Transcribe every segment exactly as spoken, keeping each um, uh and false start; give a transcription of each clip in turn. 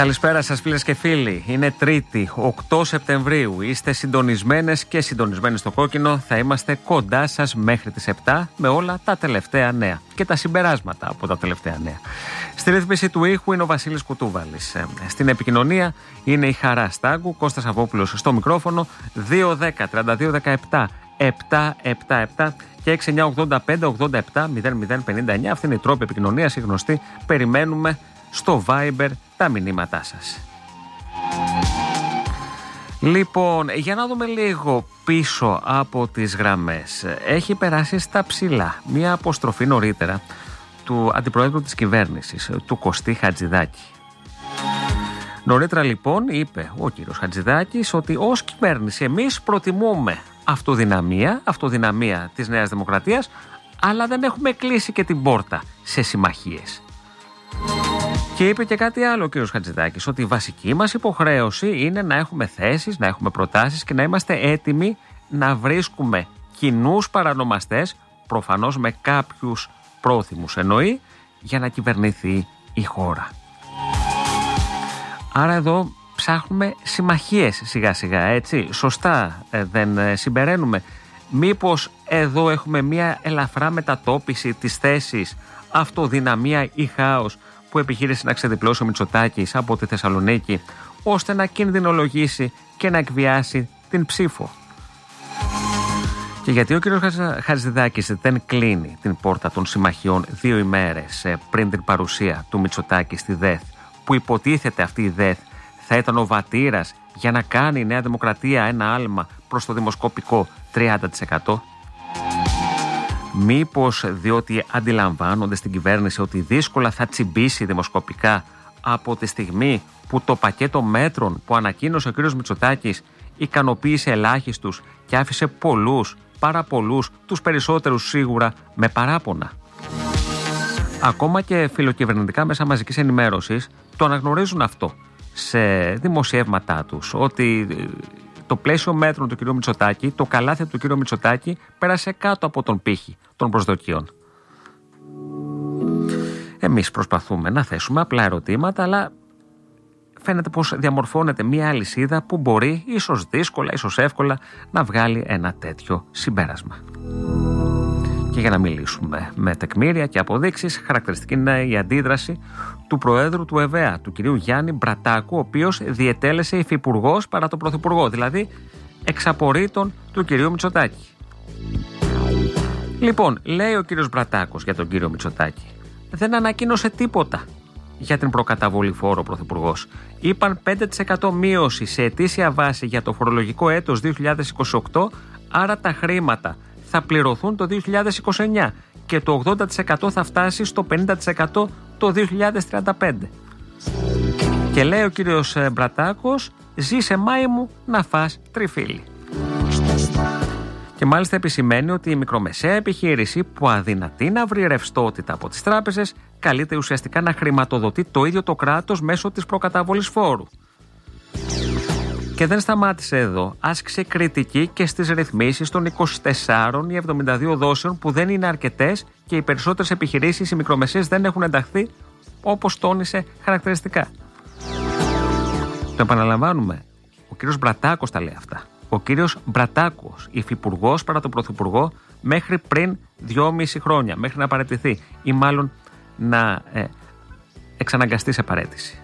Καλησπέρα σας φίλες και φίλοι. Είναι Τρίτη, οκτώ Σεπτεμβρίου. Είστε συντονισμένες και συντονισμένοι στο κόκκινο. Θα είμαστε κοντά σας μέχρι τις επτά με όλα τα τελευταία νέα και τα συμπεράσματα από τα τελευταία νέα. Στη ρύθμιση του ήχου είναι ο Βασίλης Κουτούβαλης. Στην επικοινωνία είναι η Χαρά Στάγκου, Κώστας Αβόπουλος στο μικρόφωνο. Δύο δέκα τριάντα δύο δεκαεπτά επτακόσια εβδομήντα επτά και έξι εννιά ογδόντα πέντε ογδόντα επτά μηδέν μηδέν πενήντα εννιά. Αυτή είναι η τρόπη επικοινωνίας, η γνωστή. Περιμένουμε στο Viber τα μηνύματά σας. Λοιπόν, για να δούμε λίγο πίσω από τις γραμμές. Έχει περάσει στα ψηλά μία αποστροφή νωρίτερα του αντιπροέδρου της κυβέρνησης, του Κωστή Χατζηδάκη. Νωρίτερα λοιπόν είπε ο κύριος Χατζηδάκης ότι ως κυβέρνηση εμείς προτιμούμε αυτοδυναμία, αυτοδυναμία της Νέας Δημοκρατίας, αλλά δεν έχουμε κλείσει και την πόρτα σε συμμαχίες. Και είπε και κάτι άλλο ο κύριος Χατζηδάκης, ότι η βασική μας υποχρέωση είναι να έχουμε θέσεις, να έχουμε προτάσεις και να είμαστε έτοιμοι να βρίσκουμε κοινούς παρανομαστές, προφανώς με κάποιους πρόθυμους εννοεί, για να κυβερνηθεί η χώρα. Άρα εδώ ψάχνουμε συμμαχίες σιγά σιγά, έτσι, σωστά ε, δεν ε, συμπεραίνουμε. Μήπως εδώ έχουμε μια ελαφρά μετατόπιση της θέσης αυτοδυναμία ή χάος που επιχείρησε να ξεδιπλώσει ο Μητσοτάκης από τη Θεσσαλονίκη, ώστε να κινδυνολογήσει και να εκβιάσει την ψήφο. Και γιατί ο κ. Χατζηδάκης δεν κλείνει την πόρτα των συμμαχιών δύο ημέρες πριν την παρουσία του Μητσοτάκη στη ΔΕΘ, που υποτίθεται αυτή η ΔΕΘ θα ήταν ο βατήρας για να κάνει η Νέα Δημοκρατία ένα άλμα προς το δημοσκοπικό τριάντα τοις εκατό. Μήπως διότι αντιλαμβάνονται στην κυβέρνηση ότι δύσκολα θα τσιμπήσει δημοσκοπικά από τη στιγμή που το πακέτο μέτρων που ανακοίνωσε ο κ. Μητσοτάκης ικανοποίησε ελάχιστους και άφησε πολλούς, πάρα πολλούς, τους περισσότερους σίγουρα με παράπονα. Ακόμα και φιλοκυβερνητικά μέσα μαζικής ενημέρωσης το αναγνωρίζουν αυτό σε δημοσιεύματά τους, ότι το πλαίσιο μέτρων του κ. Μητσοτάκη, το καλάθι του κ. Μητσοτάκη πέρασε κάτω από τον πύχη των προσδοκιών. Εμείς προσπαθούμε να θέσουμε απλά ερωτήματα, αλλά φαίνεται πως διαμορφώνεται μια αλυσίδα που μπορεί, ίσως δύσκολα, ίσως εύκολα, να βγάλει ένα τέτοιο συμπέρασμα. Και για να μιλήσουμε με τεκμήρια και αποδείξεις, χαρακτηριστική είναι η αντίδραση του Προέδρου του ΕΒΕΑ, του κυρίου Γιάννη Μπρατάκου, ο οποίος διετέλεσε υφυπουργός παρά τον Πρωθυπουργό, δηλαδή εξαπορρίτων του κυρίου Μητσοτάκη. Λοιπόν, λέει ο κύριος Μπρατάκος για τον κύριο Μητσοτάκη, δεν ανακοίνωσε τίποτα για την προκαταβολή φόρου ο Πρωθυπουργός. Είπαν πέντε τοις εκατό μείωση σε ετήσια βάση για το φορολογικό έτος δύο χιλιάδες είκοσι οκτώ, άρα τα χρήματα θα πληρωθούν το δύο χιλιάδες είκοσι εννιά και το ογδόντα τοις εκατό θα φτάσει στο πενήντα τοις εκατό το δύο χιλιάδες τριάντα πέντε. Και λέει ο κύριος Μπρατάκος, ζήσε Μάη μου να φας τριφύλι. Και μάλιστα επισημαίνει ότι η μικρομεσαία επιχείρηση που αδυνατεί να βρει ρευστότητα από τις τράπεζες καλείται ουσιαστικά να χρηματοδοτεί το ίδιο το κράτος μέσω της προκαταβολής φόρου. Και δεν σταμάτησε εδώ. Άσκησε κριτική και στις ρυθμίσεις των είκοσι τεσσάρων ή εβδομήντα δύο δόσεων που δεν είναι αρκετές και οι περισσότερες επιχειρήσεις, οι μικρομεσαίες, δεν έχουν ενταχθεί, όπως τόνισε χαρακτηριστικά. Το επαναλαμβάνουμε. Ο κύριος Μπρατάκος τα λέει αυτά. Ο κύριος Μπρατάκος, υφυπουργός παρά τον Πρωθυπουργό, μέχρι πριν δυόμιση χρόνια, μέχρι να παραιτηθεί ή μάλλον να ε, εξαναγκαστεί σε παραίτηση.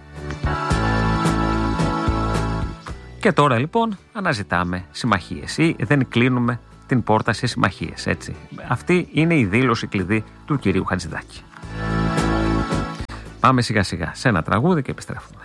Και τώρα λοιπόν αναζητάμε συμμαχίες ή δεν κλείνουμε την πόρτα σε συμμαχίες, έτσι. Αυτή είναι η δήλωση κλειδί του κυρίου Χατζηδάκη. Πάμε σιγά σιγά σε ένα τραγούδι και επιστρέφουμε.